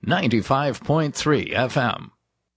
95.3 FM.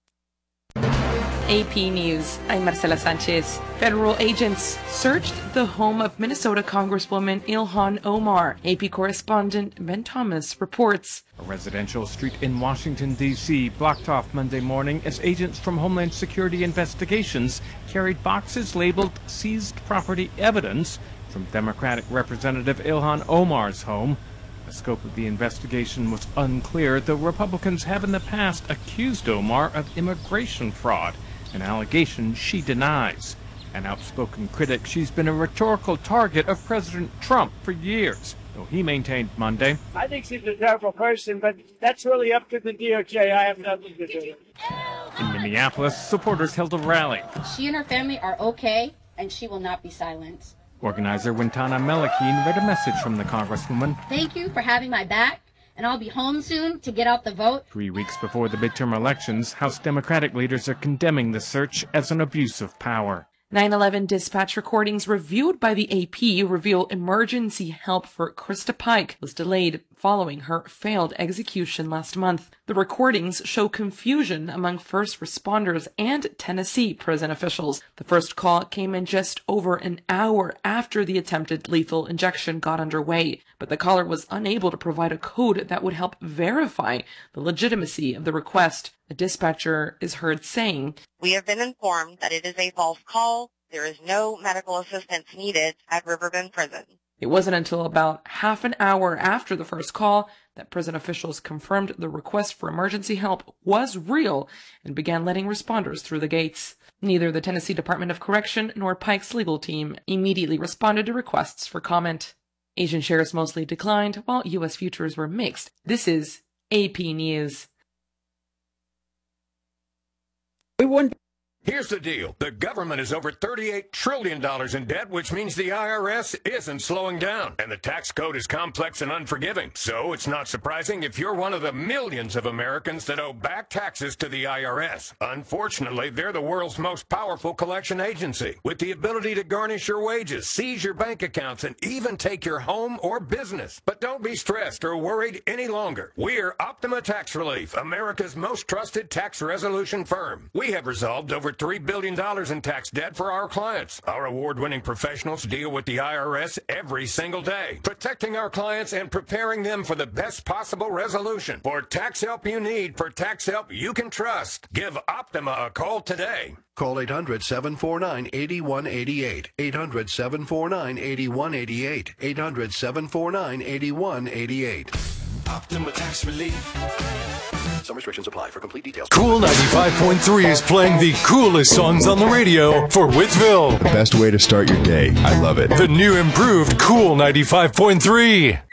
AP News, I'm Marcela Sanchez. Federal agents searched the home of Minnesota Congresswoman Ilhan Omar. AP correspondent Ben Thomas reports. A residential street in Washington, D.C. blocked off Monday morning as agents from Homeland Security Investigations carried boxes labeled seized property evidence from Democratic Representative Ilhan Omar's home. The scope of the investigation was unclear, though Republicans have in the past accused Omar of immigration fraud, an allegation she denies. An outspoken critic, she's been a rhetorical target of President Trump for years, though he maintained Monday, I think she's a terrible person, but that's really up to the DOJ. I have nothing to do with it. In Minneapolis, supporters held a rally. She and her family are okay, and she will not be silenced. Organizer Wintana Melakine read a message from the Congresswoman. Thank you for having my back, and I'll be home soon to get out the vote. 3 weeks before the midterm elections, House Democratic leaders are condemning the search as an abuse of power. 9/11 dispatch recordings reviewed by the AP reveal emergency help for Krista Pike was delayed following her failed execution last month. The recordings show confusion among first responders and Tennessee prison officials. The first call came in just over an hour after the attempted lethal injection got underway, but the caller was unable to provide a code that would help verify the legitimacy of the request. A dispatcher is heard saying, "We have been informed that it is a false call. There is no medical assistance needed at Riverbend Prison." It wasn't until about half an hour after the first call that prison officials confirmed the request for emergency help was real and began letting responders through the gates. Neither the Tennessee Department of Correction nor Pike's legal team immediately responded to requests for comment. Asian shares mostly declined, while U.S. futures were mixed. This is AP News. Here's the deal. The government is over $38 trillion in debt, which means the IRS isn't slowing down. And the tax code is complex and unforgiving. So it's not surprising if you're one of the millions of Americans that owe back taxes to the IRS. Unfortunately, they're the world's most powerful collection agency, with the ability to garnish your wages, seize your bank accounts, and even take your home or business. But don't be stressed or worried any longer. We're Optima Tax Relief, America's most trusted tax resolution firm. We have resolved over $3 billion in tax debt for our clients. Our award-winning professionals deal with the IRS every single day, protecting our clients and preparing them for the best possible resolution. For tax help you need, for tax help you can trust, give Optima a call today. Call 800-749-8188. 800-749-8188. 800-749-8188. Optima Tax Relief. Some restrictions apply. For complete details. Cool 95.3 is playing the coolest songs on the radio for Whitville. The best way to start your day. I love it. The new improved Cool 95.3.